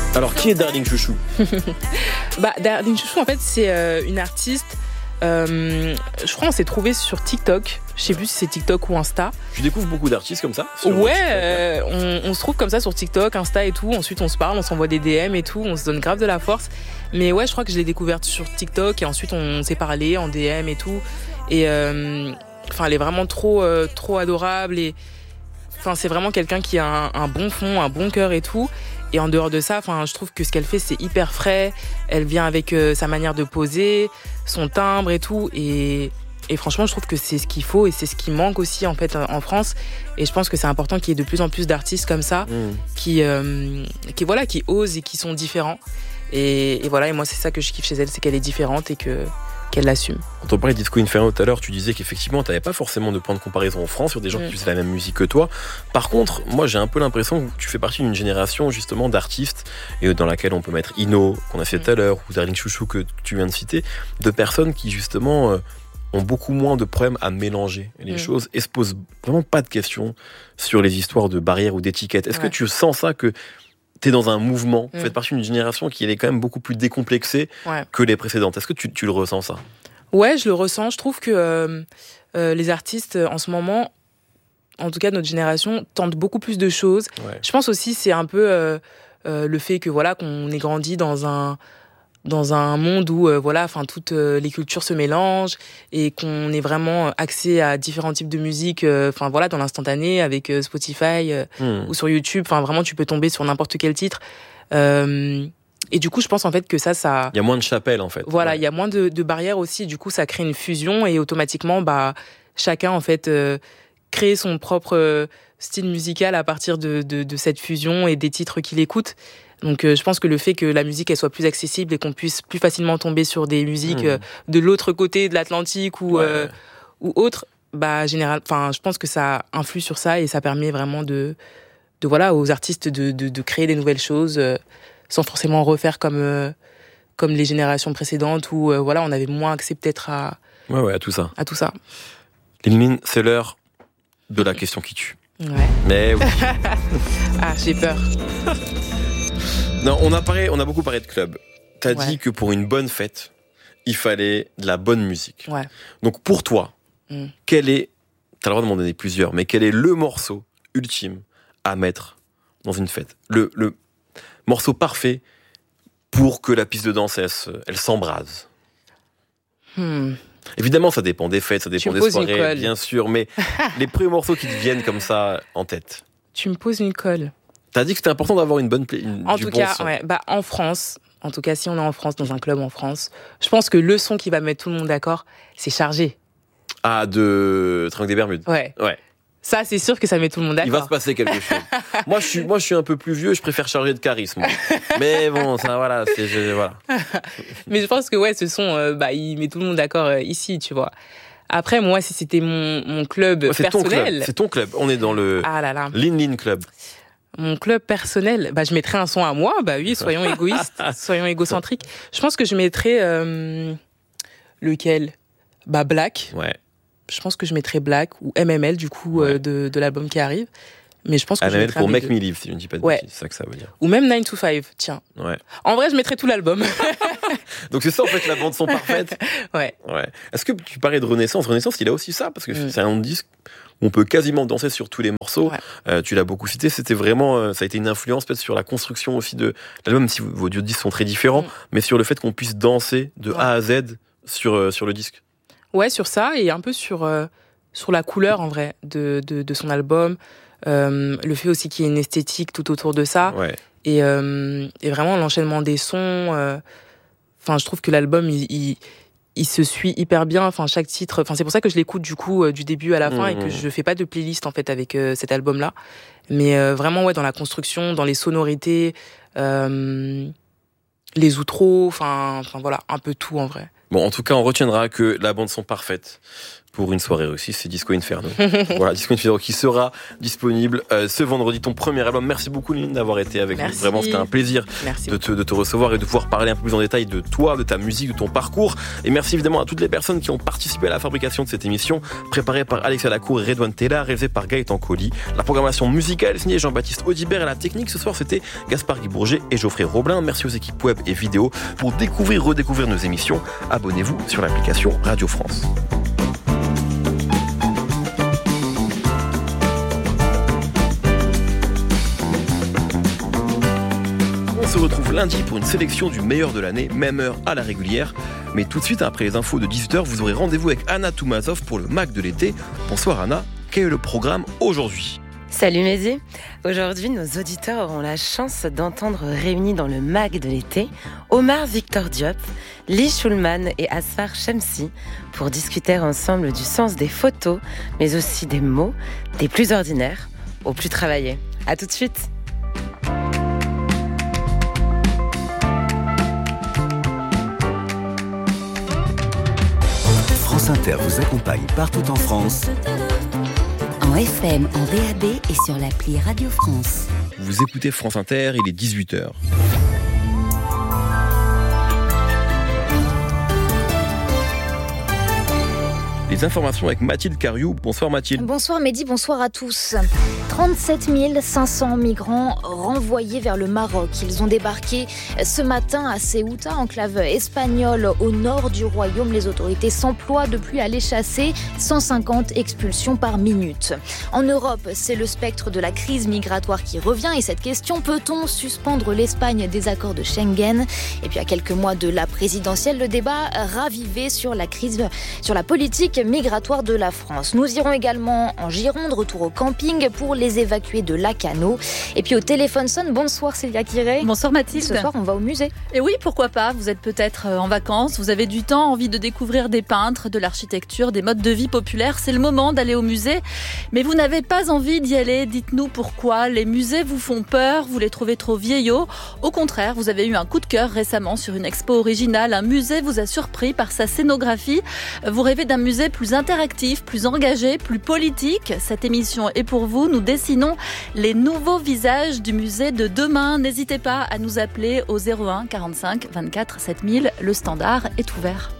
Alors, qui est Darling Chouchou? Darling Chouchou, en fait, c'est une artiste. Je crois qu'on s'est trouvé sur TikTok. Je sais plus si c'est TikTok ou Insta. Tu découvres beaucoup d'artistes comme ça? Ouais, on se trouve comme ça sur TikTok, Insta et tout. Ensuite, on se parle, on s'envoie des DM et tout. On se donne grave de la force. Mais ouais, je crois que je l'ai découverte sur TikTok et ensuite on s'est parlé en DM et tout. Et elle est vraiment trop adorable et c'est vraiment quelqu'un qui a un bon fond, un bon cœur et tout. Et en dehors de ça, je trouve que ce qu'elle fait, c'est hyper frais. Elle vient avec sa manière de poser, son timbre et tout. Et franchement, je trouve que c'est ce qu'il faut et c'est ce qui manque aussi en fait en France. Et je pense que c'est important qu'il y ait de plus en plus d'artistes comme ça qui osent et qui sont différents. Et voilà, et moi c'est ça que je kiffe chez elle, c'est qu'elle est différente et qu'elle l'assume. Quand on parlait de Disco Inferno tout à l'heure, tu disais qu'effectivement, tu n'avais pas forcément de point de comparaison en France sur des gens qui faisaient la même musique que toi. Par contre, moi, j'ai un peu l'impression que tu fais partie d'une génération justement d'artistes et dans laquelle on peut mettre Ino, qu'on a fait tout à l'heure, ou Darling Chouchou que tu viens de citer, de personnes qui justement ont beaucoup moins de problèmes à mélanger les choses et se posent vraiment pas de questions sur les histoires de barrières ou d'étiquettes. Est-ce que tu sens ça que t'es dans un mouvement, vous faites partie d'une génération qui est quand même beaucoup plus décomplexée que les précédentes. Est-ce que tu le ressens, ça? Ouais, je le ressens. Je trouve que les artistes, en ce moment, en tout cas notre génération, tentent beaucoup plus de choses. Ouais. Je pense aussi c'est un peu le fait que qu'on ait grandi dans un monde où toutes les cultures se mélangent et qu'on ait vraiment accès à différents types de musique dans l'instantané avec Spotify ou sur YouTube, vraiment tu peux tomber sur n'importe quel titre et du coup je pense en fait que ça il y a moins de chapelles en fait. Voilà, il y a moins de barrières aussi, du coup ça crée une fusion et automatiquement chacun en fait crée son propre style musical à partir de cette fusion et des titres qu'il écoute. Donc je pense que le fait que la musique elle soit plus accessible et qu'on puisse plus facilement tomber sur des musiques de l'autre côté de l'Atlantique ou autre, je pense que ça influe sur ça et ça permet vraiment aux artistes de créer des nouvelles choses sans forcément refaire comme les générations précédentes où on avait moins accès peut-être à tout ça. À tout ça. Lin, c'est l'heure de la question qui tue. Ouais. Mais oui. Ah, j'ai peur. Non, on a beaucoup parlé de club. T'as dit que pour une bonne fête, il fallait de la bonne musique. Ouais. Donc pour toi, quel est, t'as le droit de m'en donner plusieurs, mais quel est le morceau ultime à mettre dans une fête? Le morceau parfait pour que la piste de danse, elle s'embrase. Évidemment, ça dépend des fêtes, ça dépend des soirées, bien sûr, mais les premiers morceaux qui te viennent comme ça en tête. Tu me poses une colle. T'as dit que c'était important d'avoir une bonne En tout cas, en France, en tout cas, si on est en France, dans un club en France, je pense que le son qui va mettre tout le monde d'accord, c'est Chargé. Ah, de Triangle des Bermudes. Ouais. Ça, c'est sûr que ça met tout le monde d'accord. Il va se passer quelque chose. Moi, je suis un peu plus vieux, je préfère Chargé de charisme. Mais bon, ça, voilà. Mais je pense que ce son, il met tout le monde d'accord ici, tu vois. Après, moi, si c'était mon club personnel... C'est ton club. On est dans le Lin Club. Mon club personnel, je mettrais un son à moi. Oui, soyons égoïstes, soyons égocentriques. Je pense que je mettrais lequel? Black. Ouais. Je pense que je mettrais Black ou MML du coup de l'album qui arrive. Mais je pense que MML je mettrais pour Make Me Live, si je ne dis pas de bêtises, c'est ça que ça veut dire. Ou même 9 to 5, tiens. Ouais. En vrai, je mettrais tout l'album. Donc c'est ça en fait la bande son parfaite. Ouais. Est-ce que tu parlais de Renaissance? Renaissance, il a aussi ça parce que c'est un disque où on peut quasiment danser sur tous les morceaux. Tu l'as beaucoup cité, c'était vraiment, ça a été une influence peut-être sur la construction aussi de l'album, même si vos disques sont très différents, mais sur le fait qu'on puisse danser de A à Z sur le disque. Ouais, sur ça et un peu sur la couleur en vrai de son album, le fait aussi qu'il y ait une esthétique tout autour de ça et vraiment l'enchaînement des sons. Je trouve que l'album il se suit hyper bien. Chaque titre. C'est pour ça que je l'écoute du coup du début à la fin et que je fais pas de playlist en fait avec cet album-là. Mais vraiment dans la construction, dans les sonorités, les outros. Un peu tout en vrai. Bon, en tout cas, on retiendra que la bande son parfaite pour une soirée réussie, c'est Disco Inferno. Voilà, Disco Inferno qui sera disponible ce vendredi, ton premier album. Merci beaucoup Lynn d'avoir été avec nous. Vraiment, c'était un plaisir de te recevoir et de pouvoir parler un peu plus en détail de toi, de ta musique, de ton parcours. Et merci évidemment à toutes les personnes qui ont participé à la fabrication de cette émission, préparée par Alexia Lacour et Redouane Tella, réalisée par Gaëtan Colli. La programmation musicale signée Jean-Baptiste Audibert et la technique ce soir, c'était Gaspard Guy-Bourget et Geoffrey Roblin. Merci aux équipes web et vidéo. Pour redécouvrir nos émissions, abonnez-vous sur l'application Radio France. On se retrouve lundi pour une sélection du meilleur de l'année, même heure à la régulière. Mais tout de suite, après les infos de 18h, vous aurez rendez-vous avec Anna Toumazov pour le MAC de l'été. Bonsoir Anna, quel est le programme aujourd'hui ? Salut Mehdi. Aujourd'hui, nos auditeurs auront la chance d'entendre réunis dans le MAC de l'été Omar Victor Diop, Lee Schulman et Asfar Shamsi pour discuter ensemble du sens des photos, mais aussi des mots, des plus ordinaires aux plus travaillés. À tout de suite. France Inter vous accompagne partout en France. En FM, en DAB et sur l'appli Radio France. Vous écoutez France Inter, il est 18h. Les informations avec Mathilde Cariou. Bonsoir Mathilde. Bonsoir Mehdi, bonsoir à tous. 37 500 migrants renvoyés vers le Maroc. Ils ont débarqué ce matin à Ceuta, enclave espagnole au nord du royaume. Les autorités s'emploient depuis à les chasser, 150 expulsions par minute. En Europe, c'est le spectre de la crise migratoire qui revient et cette question, peut-on suspendre l'Espagne des accords de Schengen ? Et puis à quelques mois de la présidentielle, le débat ravivé sur la crise, sur la politique migratoire de la France. Nous irons également en Gironde, retour au camping pour les évacués de Lacanau. Et puis au téléphone sonne, bonsoir Célia Kiré. Bonsoir Mathilde. Ce soir, on va au musée. Et oui, pourquoi pas, vous êtes peut-être en vacances, vous avez du temps, envie de découvrir des peintres, de l'architecture, des modes de vie populaires. C'est le moment d'aller au musée, mais vous n'avez pas envie d'y aller. Dites-nous pourquoi. Les musées vous font peur, vous les trouvez trop vieillots. Au contraire, vous avez eu un coup de cœur récemment sur une expo originale. Un musée vous a surpris par sa scénographie. Vous rêvez d'un musée plus interactif, plus engagé, plus politique. Cette émission est pour vous. Nous dessinons les nouveaux visages du musée de demain. N'hésitez pas à nous appeler au 01 45 24 7000. Le standard est ouvert.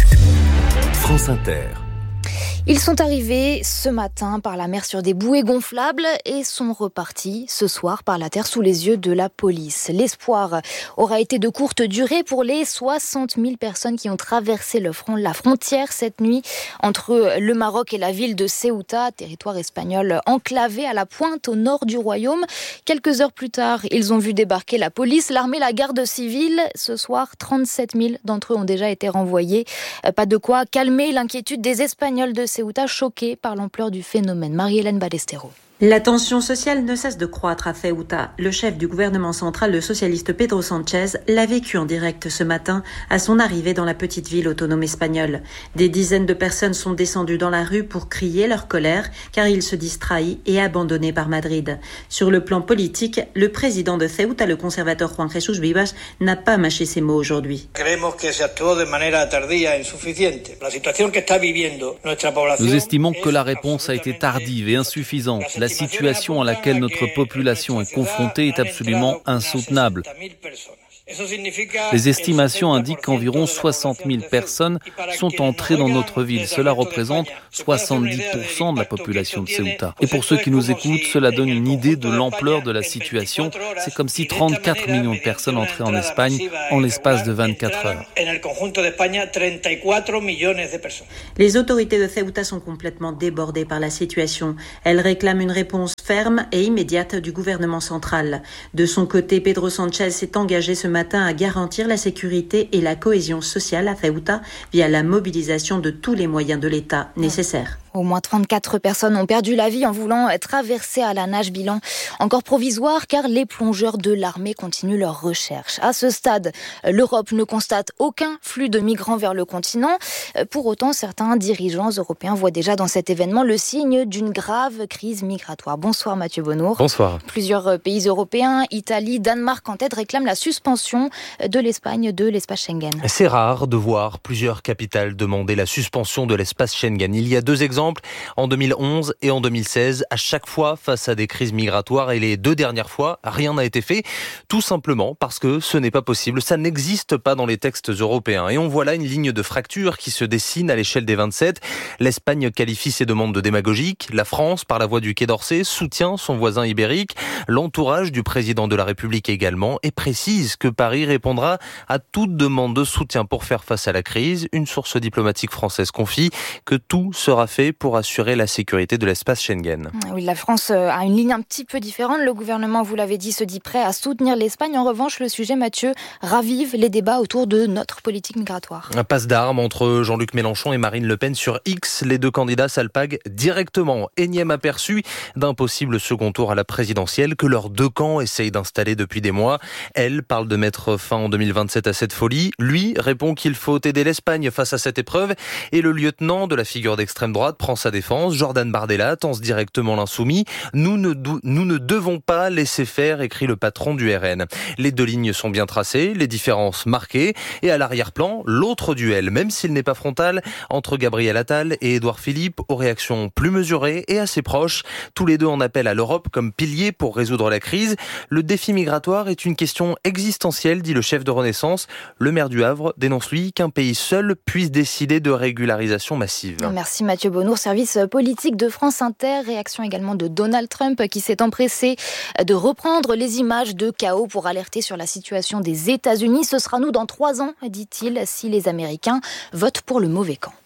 France Inter. Ils sont arrivés ce matin par la mer sur des bouées gonflables et sont repartis ce soir par la terre sous les yeux de la police. L'espoir aura été de courte durée pour les 60 000 personnes qui ont traversé la frontière cette nuit entre le Maroc et la ville de Ceuta, territoire espagnol enclavé à la pointe au nord du royaume. Quelques heures plus tard, ils ont vu débarquer la police, l'armée, la garde civile. Ce soir, 37 000 d'entre eux ont déjà été renvoyés. Pas de quoi calmer l'inquiétude des Espagnols de Ceuta, choqués par l'ampleur du phénomène. Marie-Hélène Ballesteros. La tension sociale ne cesse de croître à Ceuta. Le chef du gouvernement central, le socialiste Pedro Sánchez, l'a vécu en direct ce matin à son arrivée dans la petite ville autonome espagnole. Des dizaines de personnes sont descendues dans la rue pour crier leur colère car ils se disent trahis et abandonnés par Madrid. Sur le plan politique, le président de Ceuta, le conservateur Juan Jesús Vivas, n'a pas mâché ses mots aujourd'hui. Nous estimons que la réponse a été tardive et insuffisante. La situation à laquelle notre population est confrontée est absolument insoutenable. Les estimations indiquent qu'environ 60 000 personnes sont entrées dans notre ville. Cela représente 70% de la population de Ceuta. Et pour ceux qui nous écoutent, cela donne une idée de l'ampleur de la situation. C'est comme si 34 millions de personnes entraient en Espagne en l'espace de 24 heures. Les autorités de Ceuta sont complètement débordées par la situation. Elles réclament une réponse ferme et immédiate du gouvernement central. De son côté, Pedro Sánchez s'est engagé ce matin à garantir la sécurité et la cohésion sociale à Ceuta via la mobilisation de tous les moyens de l'État nécessaires. Au moins 34 personnes ont perdu la vie en voulant traverser à la nage, bilan encore provisoire car les plongeurs de l'armée continuent leurs recherches. À ce stade, l'Europe ne constate aucun flux de migrants vers le continent. Pour autant, certains dirigeants européens voient déjà dans cet événement le signe d'une grave crise migratoire. Bonsoir Mathieu Bonnour. Bonsoir. Plusieurs pays européens, Italie, Danemark en tête, réclament la suspension de l'Espagne de l'espace Schengen. C'est rare de voir plusieurs capitales demander la suspension de l'espace Schengen. Il y a 2 exemples, en 2011 et en 2016, à chaque fois face à des crises migratoires, et les 2 dernières fois, rien n'a été fait, tout simplement parce que ce n'est pas possible, ça n'existe pas dans les textes européens. Et on voit là une ligne de fracture qui se dessine à l'échelle des 27. L'Espagne qualifie ses demandes de démagogiques, la France, par la voix du Quai d'Orsay, soutient son voisin ibérique, l'entourage du président de la République également, et précise que Paris répondra à toute demande de soutien pour faire face à la crise. Une source diplomatique française confie que tout sera fait pour assurer la sécurité de l'espace Schengen. Oui, la France a une ligne un petit peu différente. Le gouvernement, vous l'avez dit, se dit prêt à soutenir l'Espagne. En revanche, le sujet, Mathieu, ravive les débats autour de notre politique migratoire. Un passe d'armes entre Jean-Luc Mélenchon et Marine Le Pen sur X. Les 2 candidats s'alpaguent directement. Énième aperçu d'un possible second tour à la présidentielle que leurs 2 camps essayent d'installer depuis des mois. Elle parle de mettre fin en 2027 à cette folie. Lui répond qu'il faut aider l'Espagne face à cette épreuve. Et le lieutenant de la figure d'extrême droite prend sa défense. Jordan Bardella tence directement l'insoumis. Nous ne devons pas laisser faire, écrit le patron du RN. Les 2 lignes sont bien tracées, les différences marquées. Et à l'arrière-plan, l'autre duel, même s'il n'est pas frontal, entre Gabriel Attal et Édouard Philippe, aux réactions plus mesurées et assez proches. Tous les 2 en appellent à l'Europe comme pilier pour résoudre la crise. Le défi migratoire est une question existentielle, dit le chef de Renaissance. Le maire du Havre dénonce, lui, qu'un pays seul puisse décider de régularisation massive. Merci Mathieu Bonnour, service politique de France Inter. Réaction également de Donald Trump qui s'est empressé de reprendre les images de chaos pour alerter sur la situation des États-Unis. Ce sera nous dans 3 ans, dit-il, si les Américains votent pour le mauvais camp.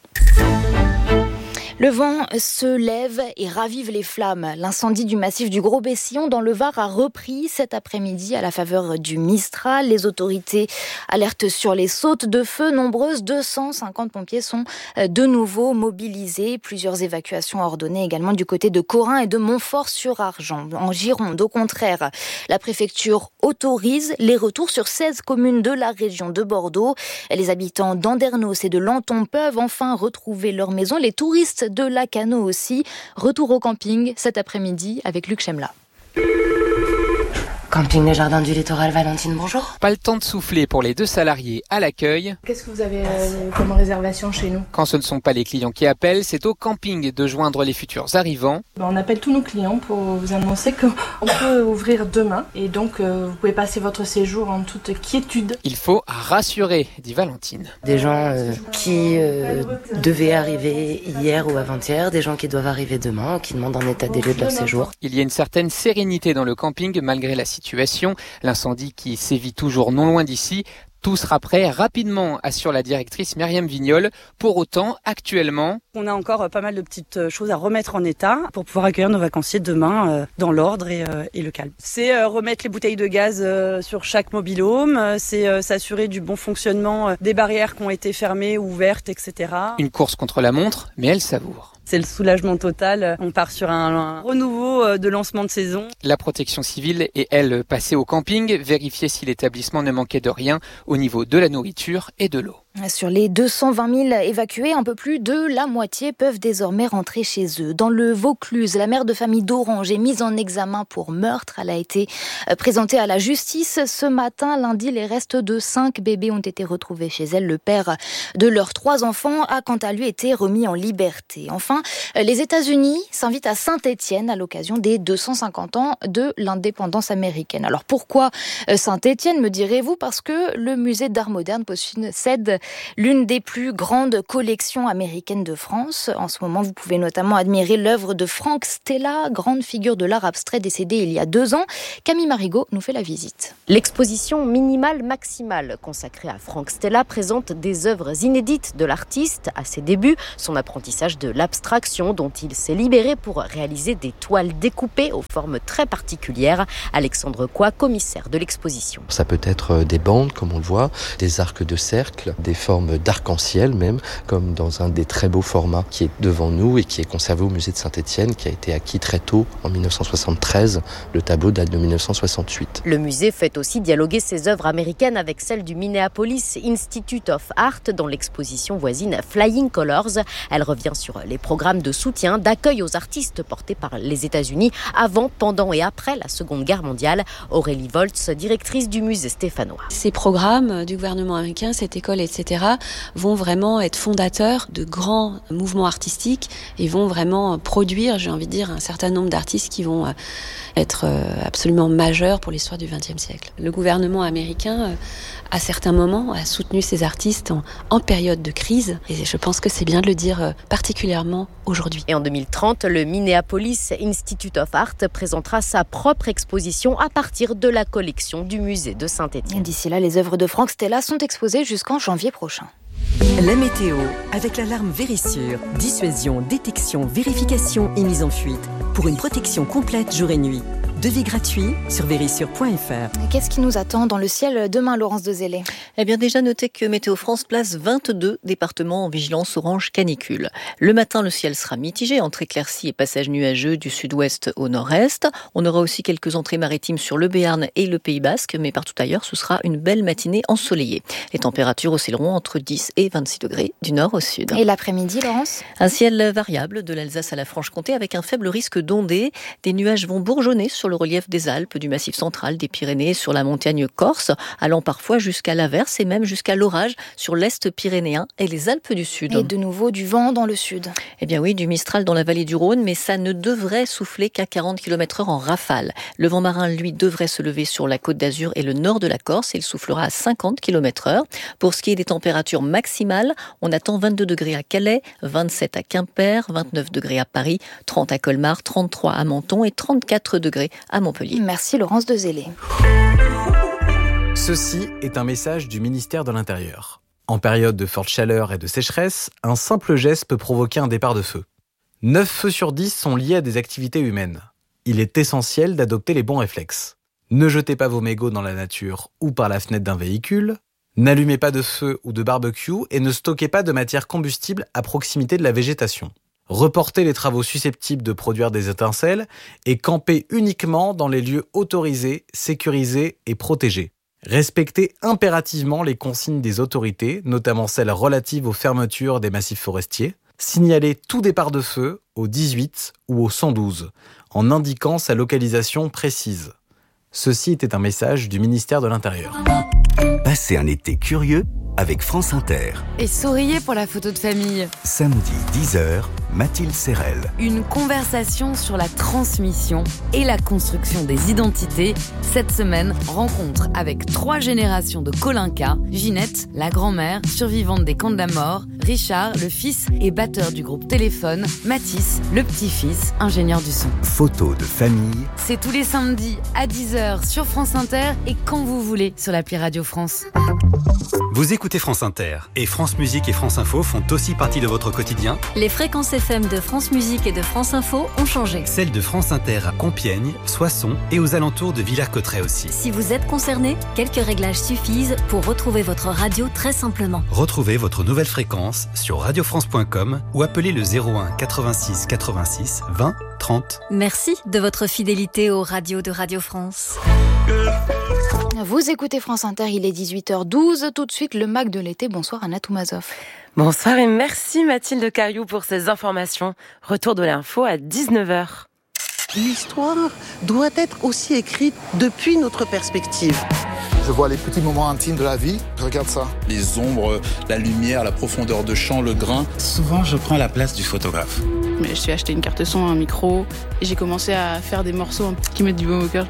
Le vent se lève et ravive les flammes. L'incendie du massif du Gros-Bessillon dans le Var a repris cet après-midi à la faveur du Mistral. Les autorités alertent sur les sautes de feu nombreuses. 250 pompiers sont de nouveau mobilisés. Plusieurs évacuations ordonnées également du côté de Corin et de Montfort-sur-Argent. En Gironde, au contraire, la préfecture autorise les retours sur 16 communes de la région de Bordeaux. Les habitants d'Andernos et de Lanton peuvent enfin retrouver leur maison. Les touristes de Lacanau aussi. Retour au camping cet après-midi avec Luc Chemla. Camping Les Jardins du Littoral, Valentine, bonjour. Pas le temps de souffler pour les 2 salariés à l'accueil. Qu'est-ce que vous avez comme réservation chez nous ? Quand ce ne sont pas les clients qui appellent, c'est au camping de joindre les futurs arrivants. On appelle tous nos clients pour vous annoncer qu'on peut ouvrir demain et donc vous pouvez passer votre séjour en toute quiétude. Il faut rassurer, dit Valentine. Des gens qui devaient arriver hier ou avant-hier, des gens qui doivent arriver demain, qui demandent un état des lieux de leur séjour. Il y a une certaine sérénité dans le camping malgré la situation. L'incendie qui sévit toujours non loin d'ici. Tout sera prêt rapidement, assure la directrice Myriam Vignol. Pour autant, actuellement, on a encore pas mal de petites choses à remettre en état pour pouvoir accueillir nos vacanciers demain dans l'ordre et le calme. C'est remettre les bouteilles de gaz sur chaque mobil-home, c'est s'assurer du bon fonctionnement des barrières qui ont été fermées, ouvertes, etc. Une course contre la montre, mais elle savoure. C'est le soulagement total. On part sur un renouveau de lancement de saison. La protection civile est, elle, passée au camping, vérifier si l'établissement ne manquait de rien au niveau de la nourriture et de l'eau. Sur les 220 000 évacués, un peu plus de la moitié peuvent désormais rentrer chez eux. Dans le Vaucluse, la mère de famille d'Orange est mise en examen pour meurtre. Elle a été présentée à la justice ce matin. Lundi, les restes de 5 bébés ont été retrouvés chez elle. Le père de leurs 3 enfants a quant à lui été remis en liberté. Enfin, les États-Unis s'invitent à Saint-Étienne à l'occasion des 250 ans de l'indépendance américaine. Alors pourquoi Saint-Étienne, me direz-vous ? Parce que le musée d'art moderne possède l'une des plus grandes collections américaines de France. En ce moment, vous pouvez notamment admirer l'œuvre de Frank Stella, grande figure de l'art abstrait décédée il y a 2 ans. Camille Marigot nous fait la visite. L'exposition Minimal Maximal, consacrée à Frank Stella, présente des œuvres inédites de l'artiste. À ses débuts, son apprentissage de l'abstraction dont il s'est libéré pour réaliser des toiles découpées aux formes très particulières. Alexandre Coy, commissaire de l'exposition. Ça peut être des bandes, comme on le voit, des arcs de cercle, des des formes d'arc-en-ciel même, comme dans un des très beaux formats qui est devant nous et qui est conservé au musée de Saint-Étienne, qui a été acquis très tôt, en 1973. Le tableau date de 1968. Le musée fait aussi dialoguer ses œuvres américaines avec celles du Minneapolis Institute of Art dans l'exposition voisine Flying Colors. Elle revient sur les programmes de soutien, d'accueil aux artistes portés par les États-Unis avant, pendant et après la Seconde Guerre mondiale. Aurélie Voltz, directrice du musée stéphanois. Ces programmes du gouvernement américain, cette école, etc., vont vraiment être fondateurs de grands mouvements artistiques et vont vraiment produire, j'ai envie de dire, un certain nombre d'artistes qui vont être absolument majeurs pour l'histoire du XXe siècle. Le gouvernement américain, à certains moments, a soutenu ces artistes en période de crise et je pense que c'est bien de le dire particulièrement aujourd'hui. Et en 2030, le Minneapolis Institute of Art présentera sa propre exposition à partir de la collection du musée de Saint-Étienne. D'ici là, les œuvres de Franck Stella sont exposées jusqu'en janvier prochain. La météo, avec l'alarme Vérissure. Dissuasion, détection, vérification et mise en fuite. Pour une protection complète jour et nuit. Devis gratuit sur vérissure.fr. Qu'est-ce qui nous attend dans le ciel demain, Laurence Dezellé ? Eh bien, déjà notez que Météo France place 22 départements en vigilance orange canicule. Le matin, le ciel sera mitigé entre éclaircies et passages nuageux du sud-ouest au nord-est. On aura aussi quelques entrées maritimes sur le Béarn et le Pays Basque, mais partout ailleurs, ce sera une belle matinée ensoleillée. Les températures oscilleront entre 10 et 26 degrés du nord au sud. Et l'après-midi, Laurence ? Un ciel variable de l'Alsace à la Franche-Comté avec un faible risque d'ondées. Des nuages vont bourgeonner sur le relief des Alpes, du Massif central, des Pyrénées, sur la montagne corse, allant parfois jusqu'à l'averse et même jusqu'à l'orage sur l'est pyrénéen et les Alpes du Sud. Et de nouveau du vent dans le sud. Eh bien oui, du Mistral dans la vallée du Rhône, mais ça ne devrait souffler qu'à 40 km/h en rafale. Le vent marin, lui, devrait se lever sur la Côte d'Azur et le nord de la Corse et il soufflera à 50 km/h. Pour ce qui est des températures maximales, on attend 22 degrés à Calais, 27 à Quimper, 29 degrés à Paris, 30 à Colmar, 33 à Menton et 34 degrés à Montpellier. Merci Laurence Dezellé. Ceci est un message du ministère de l'Intérieur. En période de forte chaleur et de sécheresse, un simple geste peut provoquer un départ de feu. 9 feux sur 10 sont liés à des activités humaines. Il est essentiel d'adopter les bons réflexes. Ne jetez pas vos mégots dans la nature ou par la fenêtre d'un véhicule. N'allumez pas de feu ou de barbecue et ne stockez pas de matière combustible à proximité de la végétation. Reportez les travaux susceptibles de produire des étincelles et campez uniquement dans les lieux autorisés, sécurisés et protégés. Respectez impérativement les consignes des autorités, notamment celles relatives aux fermetures des massifs forestiers. Signalez tout départ de feu au 18 ou au 112, en indiquant sa localisation précise. Ceci était un message du ministère de l'Intérieur. Passez un été curieux avec France Inter. Et souriez pour la photo de famille. Samedi 10h, Mathilde Serrel. Une conversation sur la transmission et la construction des identités. Cette semaine, rencontre avec 3 générations de Colinca. Ginette, la grand-mère, survivante des camps de la mort. Richard, le fils et batteur du groupe Téléphone. Mathis, le petit-fils, ingénieur du son. Photos de famille. C'est tous les samedis à 10h sur France Inter et quand vous voulez sur l'appli Radio France. Vous écoutez France Inter et France Musique et France Info font aussi partie de votre quotidien. Les fréquences FM de France Musique et de France Info ont changé. Celles de France Inter à Compiègne, Soissons et aux alentours de Villers-Cotterêts aussi. Si vous êtes concerné, quelques réglages suffisent pour retrouver votre radio très simplement. Retrouvez votre nouvelle fréquence sur radiofrance.com ou appelez le 01 86 86 20 30. Merci de votre fidélité aux radios de Radio France. Vous écoutez France Inter, il est 18h12. Tout de suite, le MAC de l'été. Bonsoir Anna Toumazov. Bonsoir et merci Mathilde Cariou pour ces informations. Retour de l'info à 19h. L'histoire doit être aussi écrite depuis notre perspective. Je vois les petits moments intimes de la vie, regarde ça. Les ombres, la lumière, la profondeur de champ, le grain. Souvent, je prends la place du photographe. Mais je suis acheté une carte son, un micro, et j'ai commencé à faire des morceaux qui mettent du baume au cœur.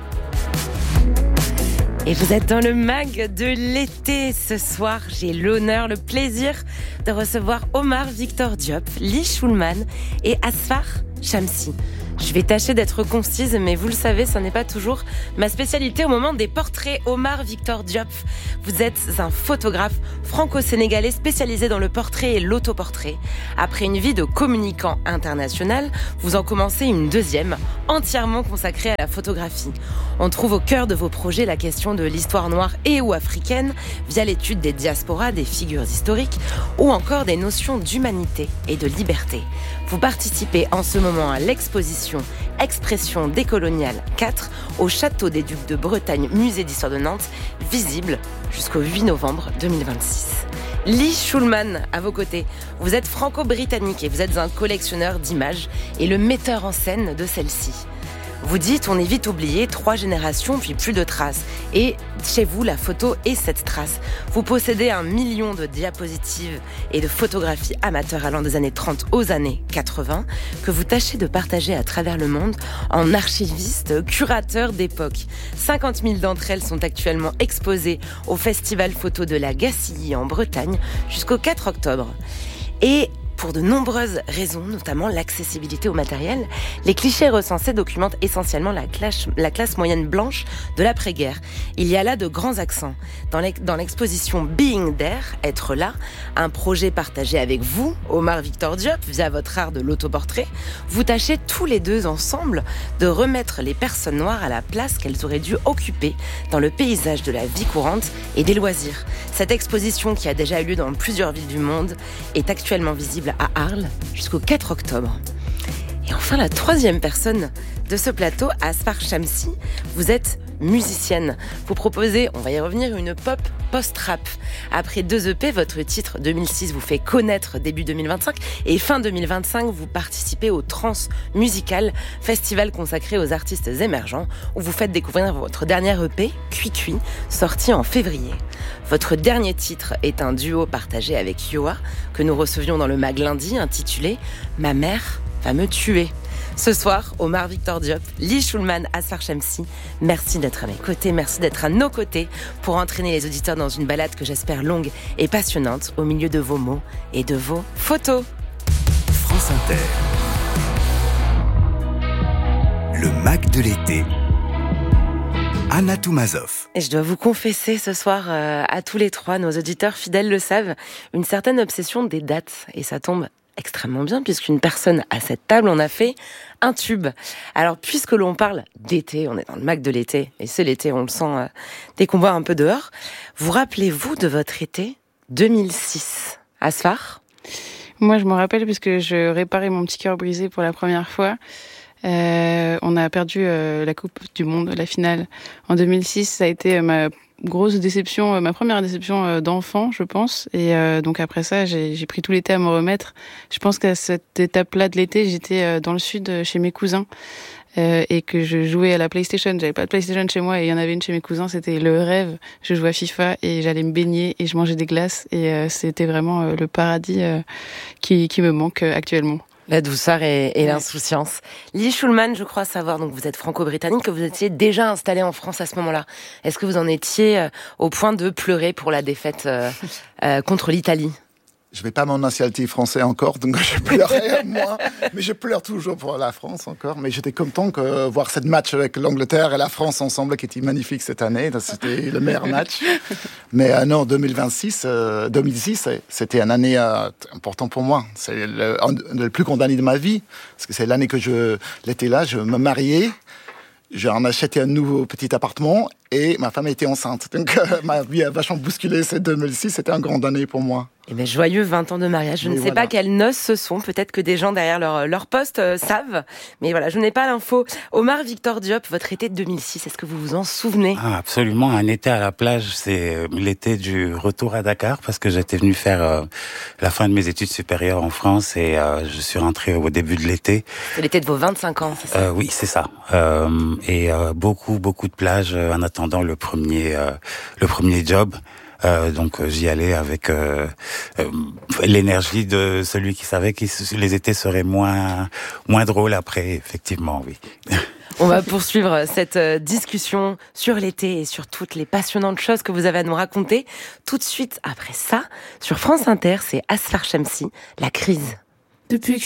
Et vous êtes dans le MAG de l'été ce soir. J'ai l'honneur, le plaisir de recevoir Omar Victor Diop, Lee Schulman et Asfar Shamsi. Je vais tâcher d'être concise, mais vous le savez, ça n'est pas toujours ma spécialité au moment des portraits. Omar Victor Diop, vous êtes un photographe franco-sénégalais spécialisé dans le portrait et l'autoportrait. Après une vie de communicant international, vous en commencez une deuxième, entièrement consacrée à la photographie. On trouve au cœur de vos projets la question de l'histoire noire et ou africaine via l'étude des diasporas, des figures historiques ou encore des notions d'humanité et de liberté. Vous participez en ce moment à l'exposition Expression décoloniale 4 au Château des Ducs de Bretagne, musée d'histoire de Nantes, visible jusqu'au 8 novembre 2026. Lee Schulman, à vos côtés. Vous êtes franco-britannique et vous êtes un collectionneur d'images et le metteur en scène de celle-ci. Vous dites, on est vite oublié, 3 générations, puis plus de traces. Et chez vous, la photo est cette trace. Vous possédez 1 million de diapositives et de photographies amateurs allant des années 30 aux années 80, que vous tâchez de partager à travers le monde en archiviste, curateur d'époque. 50 000 d'entre elles sont actuellement exposées au Festival Photo de la Gacilly en Bretagne jusqu'au 4 octobre. Et pour de nombreuses raisons, notamment l'accessibilité au matériel, les clichés recensés documentent essentiellement la classe moyenne blanche de l'après-guerre. Il y a là de grands accents. Dans l'exposition Being There, être là, un projet partagé avec vous, Omar Victor Diop, via votre art de l'autoportrait, vous tâchez tous les deux ensemble de remettre les personnes noires à la place qu'elles auraient dû occuper dans le paysage de la vie courante et des loisirs. Cette exposition, qui a déjà eu lieu dans plusieurs villes du monde, est actuellement visible à Arles jusqu'au 4 octobre. Et enfin, la 3e personne de ce plateau, Asfar Shamsi, vous êtes musicienne. Vous proposez, on va y revenir, une pop post-rap. Après 2 EP, votre titre 2006 vous fait connaître début 2025 et fin 2025, vous participez au Trans Musical, festival consacré aux artistes émergents, où vous faites découvrir votre dernière EP, Cuit, sorti en février. Votre dernier titre est un duo partagé avec Yoa, que nous recevions dans le mag lundi, intitulé « Ma mère va me tuer ». Ce soir, Omar Victor Diop, Lee Schulman, Asfar Shamsi, merci d'être à mes côtés, merci d'être à nos côtés pour entraîner les auditeurs dans une balade que j'espère longue et passionnante au milieu de vos mots et de vos photos. France Inter. Le mag de l'été. Anna Toumazov. Et je dois vous confesser ce soir à tous les 3, nos auditeurs fidèles le savent, une certaine obsession des dates. Et ça tombe extrêmement bien, puisqu'une personne à cette table en a fait un tube. Alors, puisque l'on parle d'été, on est dans le mag de l'été, et c'est l'été, on le sent dès qu'on voit un peu dehors, vous rappelez-vous de votre été 2006 ? Asfar ? Moi, je me rappelle, puisque je réparais mon petit cœur brisé pour la première fois. On a perdu la Coupe du Monde, la finale, en 2006. Ça a été ma grosse déception, ma première déception d'enfant, je pense. Et donc après ça, j'ai pris tout l'été à me remettre. Je pense qu'à cette étape-là de l'été, j'étais dans le sud chez mes cousins et que je jouais à la PlayStation. J'avais pas de PlayStation chez moi et il y en avait une chez mes cousins. C'était le rêve. Je jouais à FIFA et j'allais me baigner et je mangeais des glaces. Et c'était vraiment le paradis qui me manque actuellement. La douceur et l'insouciance. Lee Schulman, je crois savoir, donc vous êtes franco-britannique, que vous étiez déjà installé en France à ce moment-là. Est-ce que vous en étiez au point de pleurer pour la défaite contre l'Italie ? Je vais pas mon nationalité française encore, donc je pleurais moins, mais je pleure toujours pour la France encore. Mais j'étais content de voir cette match avec l'Angleterre et la France ensemble, qui était magnifique cette année. C'était le meilleur match. Mais non, 2006, c'était une année importante pour moi. C'est le plus grande année de ma vie, parce que c'est l'année que l'été là, je me mariais. J'en acheté un nouveau petit appartement et ma femme était enceinte. Donc ma vie a vachement bousculé. C'est 2006, c'était une grande année pour moi. Eh bien, joyeux 20 ans de mariage. Je ne sais pas quelles noces ce sont. Peut-être que des gens derrière leur poste savent. Mais voilà, je n'ai pas l'info. Omar Victor Diop, votre été de 2006, est-ce que vous vous en souvenez ? Absolument. Un été à la plage, c'est l'été du retour à Dakar parce que j'étais venu faire la fin de mes études supérieures en France et je suis rentré au début de l'été. C'est l'été de vos 25 ans, c'est ça ? Oui, c'est ça. Et beaucoup de plages en attendant le premier job. Donc j'y allais avec l'énergie de celui qui savait que les étés seraient moins drôles après, effectivement, oui. On va poursuivre cette discussion sur l'été et sur toutes les passionnantes choses que vous avez à nous raconter. Tout de suite après ça, sur France Inter, c'est Asfar Shamsi, La crise. Depuis que